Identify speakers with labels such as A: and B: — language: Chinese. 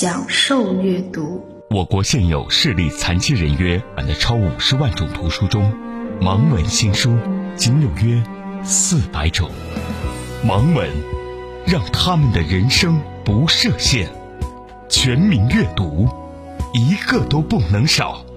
A: 享受阅读。
B: 我国现有视力残疾人约超50万种图书中，盲文新书仅有约400种。盲文让他们的人生不设限，全民阅读，一个都不能少。